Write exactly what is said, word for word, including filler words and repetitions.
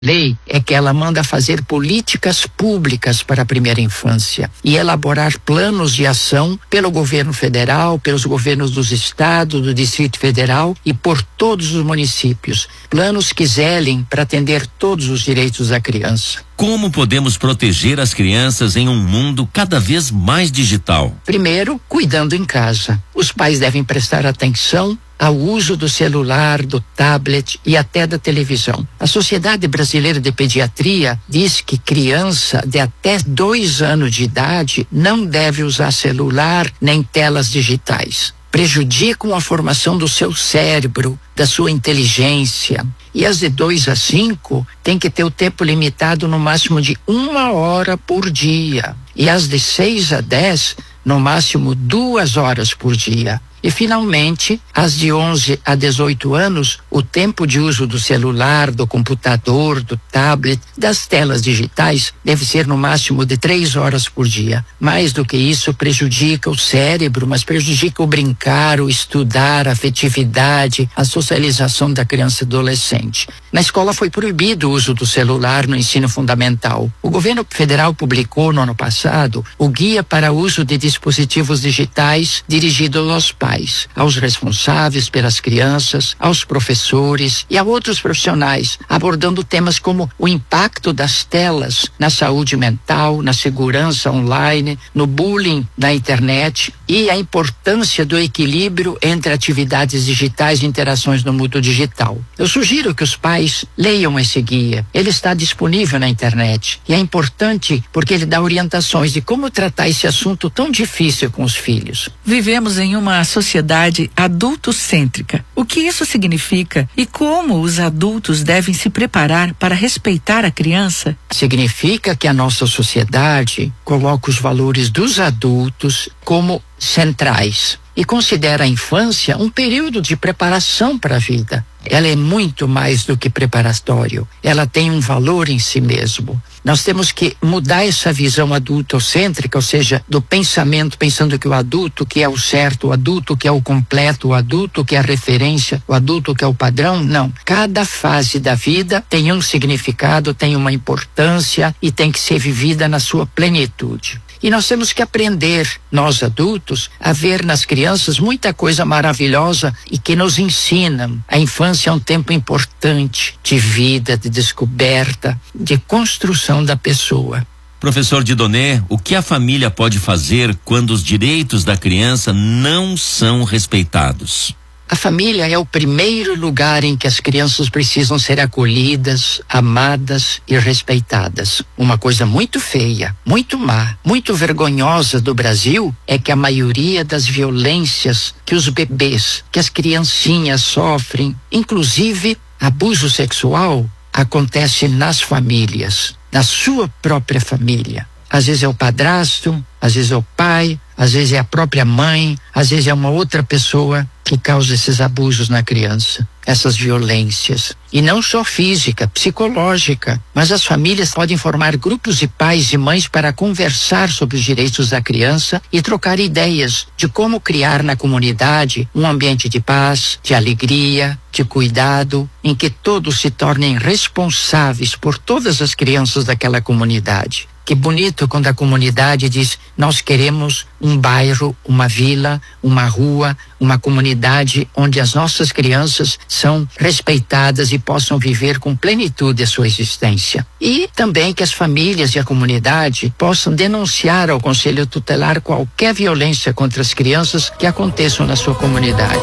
lei é que ela manda fazer políticas públicas para a primeira infância e elaborar planos de ação pelo governo federal, pelos governos dos estados, do Distrito Federal e por todos os municípios. Planos que zelem para atender todos os direitos da criança. Como podemos proteger as crianças em um mundo cada vez mais digital? Primeiro, cuidando em casa. Os pais devem prestar atenção ao uso do celular, do tablet e até da televisão. A Sociedade Brasileira de Pediatria diz que criança de até dois anos de idade não deve usar celular nem telas digitais. Prejudicam a formação do seu cérebro, da sua inteligência. E as de dois a cinco tem que ter o tempo limitado no máximo de uma hora por dia. E as de seis a dez, no máximo duas horas por dia. E, finalmente, as de onze a dezoito anos, o tempo de uso do celular, do computador, do tablet, das telas digitais deve ser no máximo de três horas por dia. Mais do que isso, prejudica o cérebro, mas prejudica o brincar, o estudar, a afetividade, a socialização da criança e adolescente. Na escola foi proibido o uso do celular no ensino fundamental. O governo federal publicou no ano passado o Guia para o Uso de Dispositivos Digitais dirigido aos pais, aos responsáveis pelas crianças, aos professores e a outros profissionais, abordando temas como o impacto das telas na saúde mental, na segurança online, no bullying na internet e a importância do equilíbrio entre atividades digitais e interações no mundo digital. Eu sugiro que os pais leiam esse guia. Ele está disponível na internet e é importante porque ele dá orientações de como tratar esse assunto tão difícil com os filhos. Vivemos em uma sociedade adultocêntrica. O que isso significa e como os adultos devem se preparar para respeitar a criança? Significa que a nossa sociedade coloca os valores dos adultos como centrais e considera a infância um período de preparação para a vida. Ela é muito mais do que preparatório. Ela tem um valor em si mesmo. Nós temos que mudar essa visão adultocêntrica, ou seja, do pensamento, pensando que o adulto que é o certo, o adulto que é o completo, o adulto que é a referência, o adulto que é o padrão. Não. Cada fase da vida tem um significado, tem uma importância e tem que ser vivida na sua plenitude. E nós temos que aprender, nós adultos, a ver nas crianças muita coisa maravilhosa e que nos ensinam. A infância é um tempo importante de vida, de descoberta, de construção da pessoa. Professor Dieudonné, o que a família pode fazer quando os direitos da criança não são respeitados? A família é o primeiro lugar em que as crianças precisam ser acolhidas, amadas e respeitadas. Uma coisa muito feia, muito má, muito vergonhosa do Brasil é que a maioria das violências que os bebês, que as criancinhas sofrem, inclusive abuso sexual, acontece nas famílias, na sua própria família. Às vezes é o padrasto, às vezes é o pai, às vezes é a própria mãe, às vezes é uma outra pessoa que causa esses abusos na criança, essas violências. E não só física, psicológica, mas as famílias podem formar grupos de pais e mães para conversar sobre os direitos da criança e trocar ideias de como criar na comunidade um ambiente de paz, de alegria, de cuidado, em que todos se tornem responsáveis por todas as crianças daquela comunidade. Que bonito quando a comunidade diz: nós queremos um bairro, uma vila, uma rua, uma comunidade onde as nossas crianças são respeitadas e possam viver com plenitude a sua existência. E também que as famílias e a comunidade possam denunciar ao Conselho Tutelar qualquer violência contra as crianças que aconteçam na sua comunidade.